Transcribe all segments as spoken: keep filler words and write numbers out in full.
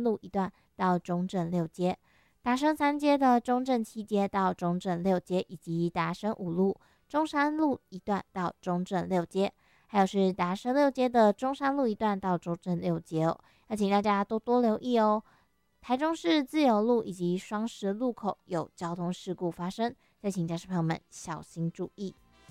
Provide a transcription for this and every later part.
路一段到中正六街，达生三街的中正七街到中正六街，以及达生五路中山路一段到中正六街，还有是达生六街的中山路一段到中正六街哦，要请大家多多留意哦。台中市自由路以及双十路口有交通事故发生，再请驾驶朋友们小心注意。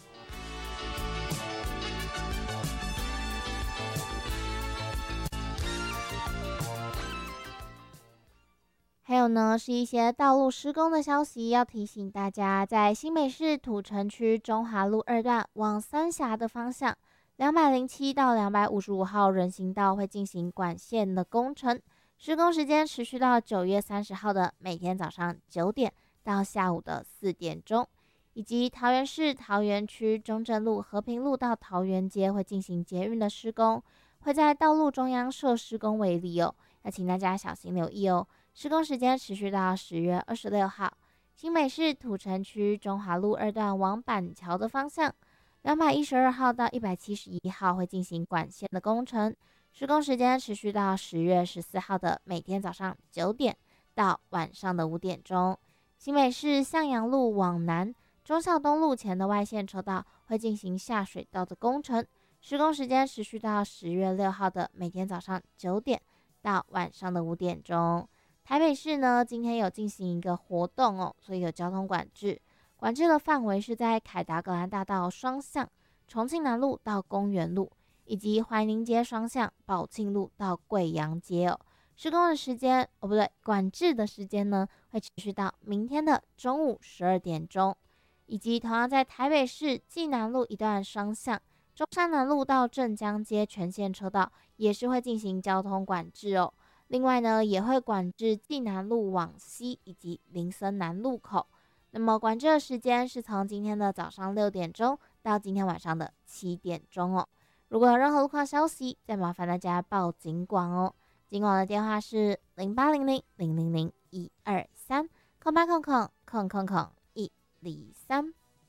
还有呢，是一些道路施工的消息，要提醒大家，在新北市土城区中华路二段往三峡的方向，两百零七到两百五十五号人行道会进行管线的工程，施工时间持续到九月三十号的每天早上九点到下午的四点钟，以及桃园市桃园区中正路和平路到桃园街会进行捷运的施工，会在道路中央设施工为理由，要请大家小心留意哦。施工时间持续到十月二十六号。新北市土城区中华路二段往板桥的方向，两百一十二号到一百七十一号会进行管线的工程，施工时间持续到十月十四号的每天早上九点到晚上的五点钟。新北市向阳路往南忠孝东路前的外线车道会进行下水道的工程，施工时间持续到十月六号的每天早上九点到晚上的五点钟。台北市呢，今天有进行一个活动哦，所以有交通管制，管制的范围是在凯达格兰大道双向、重庆南路到公园路，以及怀宁街双向、宝庆路到贵阳街哦。施工的时间哦，不对，管制的时间呢会持续到明天的中午十二点钟，以及同样在台北市济南路一段双向、中山南路到镇江街全线车道也是会进行交通管制哦。另外呢，也会管制济南路往西以及林森南路口。那么管制的时间是从今天的早上六点钟到今天晚上的七点钟哦。如果有任何路况消息，再麻烦大家报警广哦。警广的电话是零八零零零零零一二三空八空空空空空一零三。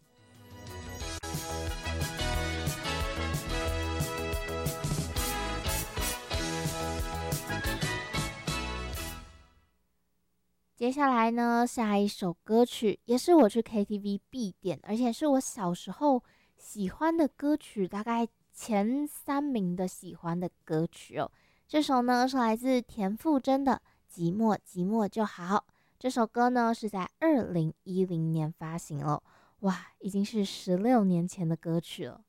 接下来呢，下一首歌曲也是我去 K T V 必点，而且是我小时候喜欢的歌曲，大概前三名的喜欢的歌曲哦。这首呢是来自田馥甄的《寂寞寂寞就好》，这首歌呢是在二零一零年发行了，哇，已经是十六年前的歌曲了。